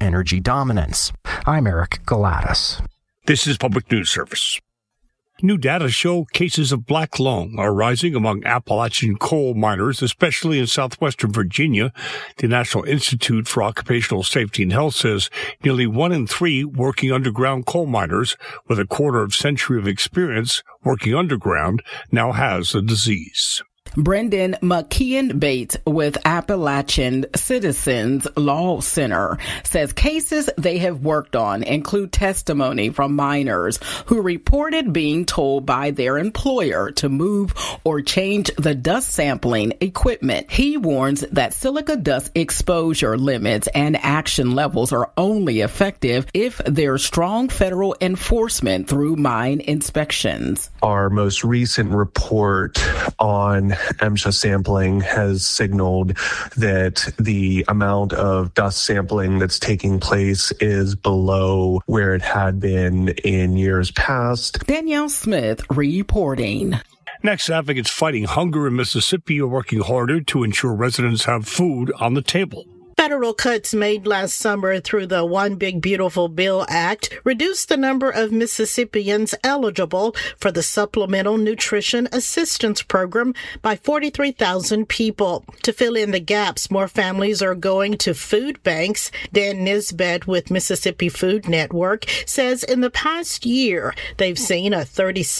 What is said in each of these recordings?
energy dominance. I'm Eric Galatas. This is Public News Service. New data show cases of black lung are rising among Appalachian coal miners, especially in southwestern Virginia. The National Institute for Occupational Safety and Health says nearly 1 in 3 working underground coal miners with a quarter-century of experience working underground now has the disease. Brendan McKeon Bates with Appalachian Citizens Law Center says cases they have worked on include testimony from miners who reported being told by their employer to move or change the dust sampling equipment. He warns that silica dust exposure limits and action levels are only effective if there's strong federal enforcement through mine inspections. Our most recent report on MSHA sampling has signaled that the amount of dust sampling that's taking place is below where it had been in years past. Danielle Smith reporting. Next, advocates fighting hunger in Mississippi are working harder to ensure residents have food on the table. Federal cuts made last summer through the One Big Beautiful Bill Act reduced the number of Mississippians eligible for the Supplemental Nutrition Assistance Program by 43,000 people. To fill in the gaps, more families are going to food banks. Dan Nisbet with Mississippi Food Network says in the past year, they've seen a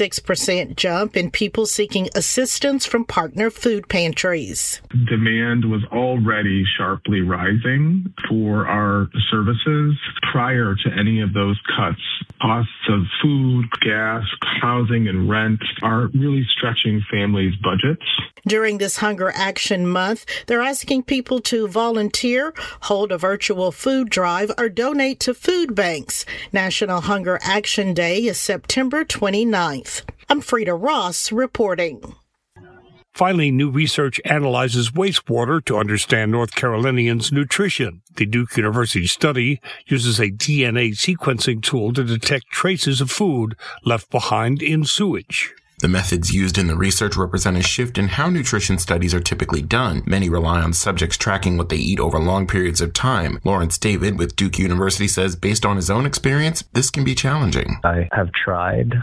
36% jump in people seeking assistance from partner food pantries. Demand was already sharply rising for our services prior to any of those cuts. Costs of food, gas, housing, and rent are really stretching families' budgets. During this Hunger Action Month, they're asking people to volunteer, hold a virtual food drive, or donate to food banks. National Hunger Action Day is September 29th. I'm Frida Ross reporting. Finally, new research analyzes wastewater to understand North Carolinians' nutrition. The Duke University study uses a DNA sequencing tool to detect traces of food left behind in sewage. The methods used in the research represent a shift in how nutrition studies are typically done. Many rely on subjects tracking what they eat over long periods of time. Lawrence David with Duke University says based on his own experience, this can be challenging. I have tried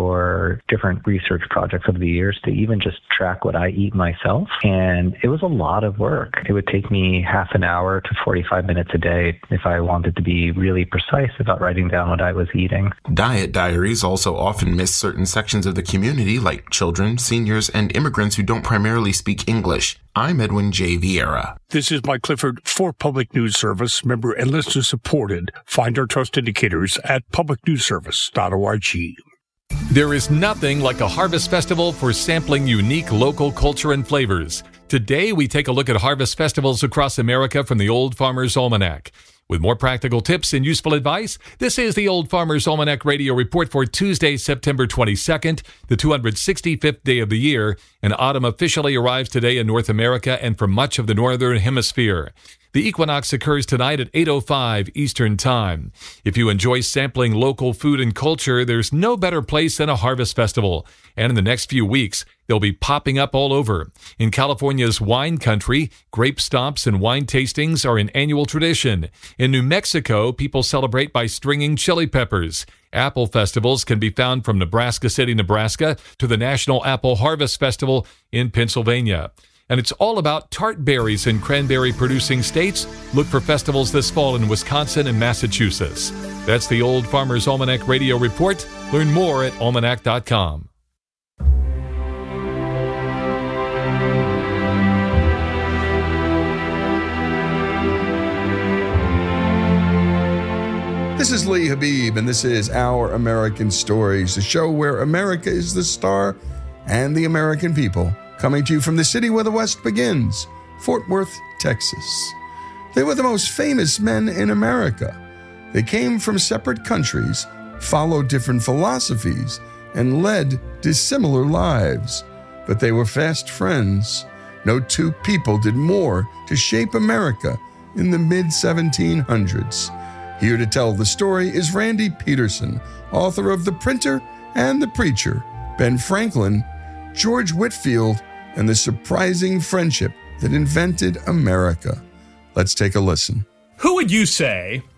for different research projects over the years to even just track what I eat myself, and it was a lot of work. It would take me half an hour to 45 minutes a day if I wanted to be really precise about writing down what I was eating. Diet diaries also often miss certain sections of the community, like children, seniors, and immigrants who don't primarily speak English. I'm Edwin J. Vieira. This is Mike Clifford for Public News Service, member and listener supported. Find our trust indicators at publicnewsservice.org. There is nothing like a harvest festival for sampling unique local culture and flavors. Today, we take a look at harvest festivals across America from the Old Farmer's Almanac. With more practical tips and useful advice, this is the Old Farmer's Almanac Radio Report for Tuesday, September 22nd, the 265th day of the year, and autumn officially arrives today in North America and for much of the Northern Hemisphere. The equinox occurs tonight at 8:05 Eastern Time. If you enjoy sampling local food and culture, there's no better place than a harvest festival. And in the next few weeks, they'll be popping up all over. In California's wine country, grape stomps and wine tastings are an annual tradition. In New Mexico, people celebrate by stringing chili peppers. Apple festivals can be found from Nebraska City, Nebraska, to the National Apple Harvest Festival in Pennsylvania. And it's all about tart berries in cranberry-producing states. Look for festivals this fall in Wisconsin and Massachusetts. That's the Old Farmer's Almanac Radio Report. Learn more at almanac.com. This is Lee Habib, and this is Our American Stories, the show where America is the star and the American people. Coming to you from the city where the West begins, Fort Worth, Texas. They were the most famous men in America. They came from separate countries, followed different philosophies, and led dissimilar lives. But they were fast friends. No two people did more to shape America in the mid-1700s. Here to tell the story is Randy Peterson, author of The Printer and the Preacher, Ben Franklin, George Whitefield, and the surprising friendship that invented America. Let's take a listen. Who would you say